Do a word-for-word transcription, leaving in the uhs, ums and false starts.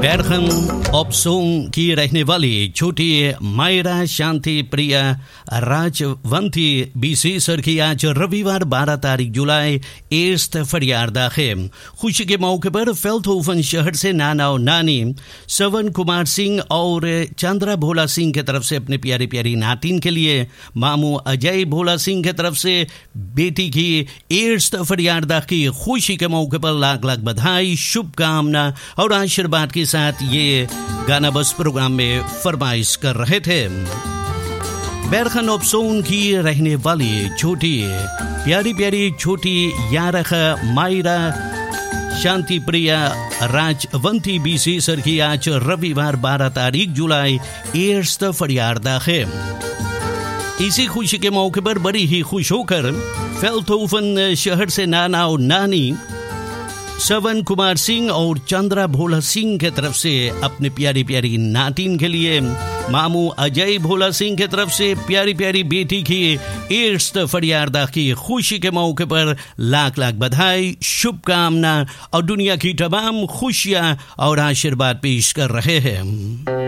बैरखन ओपसोंग की रहने वाली छोटी मायरा शांति प्रिया राजवंती बीसी सर की आज रविवार बारह तारीख जुलाई एस्ट फरियादा है। खुशी के मौके पर फेल्थहोफन शहर से नाना और नानी सवन कुमार सिंह और चंद्रा भोला सिंह की तरफ से अपने प्यारी प्यारी नातिन के लिए मामू अजय भोला सिंह की तरफ से बेटी की एस्ट फरियादा की खुशी के मौके पर लाख लाख बधाई, शुभकामना और आशीर्वाद के साथ ये गाना बस प्रोग्राम में फरमाइश कर रहे थे। बैरखन ओपसोंग की रहने वाली छोटी प्यारी प्यारी छोटी यारख मायरा शांति प्रिया राजवंती बीसी सर की आज रविवार बारह तारीख जुलाई एस्ट फरियादा है। इसी खुशी के मौके पर बड़ी ही खुश होकर फेल्थहोफन शहर से नाना और नानी सवन कुमार सिंह और चंद्रा भोला सिंह के तरफ से अपने प्यारी प्यारी नातिन के लिए मामू अजय भोला सिंह के तरफ से प्यारी प्यारी बेटी की एस्ट फरियादा की खुशी के मौके पर लाख लाख बधाई, शुभकामना और दुनिया की तमाम खुशियां और आशीर्वाद पेश कर रहे हैं।